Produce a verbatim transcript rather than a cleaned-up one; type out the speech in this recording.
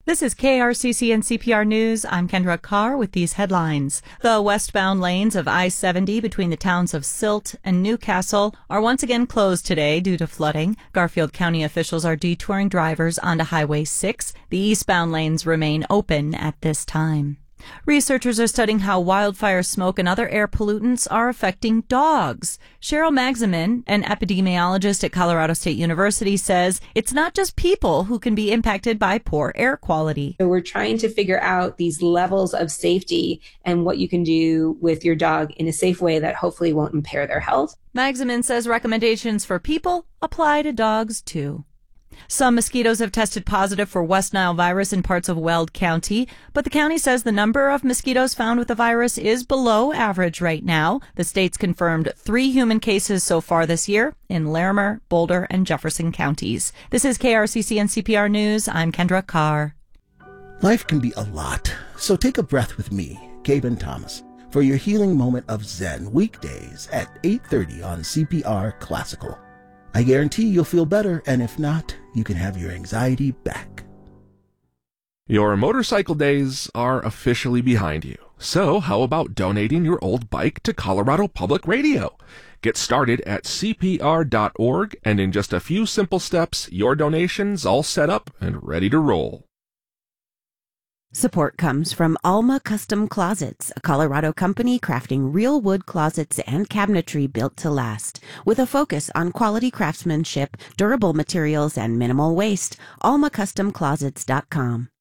This is K R C C and C P R News. I'm Kendra Carr with these headlines. The westbound lanes of I seventy between the towns of Silt and Newcastle are once again closed today due to flooding. Garfield County officials are detouring drivers onto Highway six. The eastbound lanes remain open at this time. Researchers are studying how wildfire smoke and other air pollutants are affecting dogs. Cheryl Magsamen, an epidemiologist at Colorado State University, says it's not just people who can be impacted by poor air quality. So we're trying to figure out these levels of safety and what you can do with your dog in a safe way that hopefully won't impair their health. Magsamen says recommendations for people apply to dogs too. Some mosquitoes have tested positive for West Nile virus in parts of Weld County, but the county says the number of mosquitoes found with the virus is below average right now. The state's confirmed three human cases so far this year in Larimer, Boulder, and Jefferson counties. This is K R C C and C P R News. I'm Kendra Carr. Life can be a lot, so take a breath with me, Gaben Thomas, for your healing moment of Zen weekdays at eight thirty on C P R Classical. I guarantee you'll feel better, and if not, you can have your anxiety back. Your motorcycle days are officially behind you. So how about donating your old bike to Colorado Public Radio? Get started at C P R dot org, and in just a few simple steps, your donation's all set up and ready to roll. Support comes from Alma Custom Closets, a Colorado company crafting real wood closets and cabinetry built to last. With a focus on quality craftsmanship, durable materials, and minimal waste, alma custom closets dot com.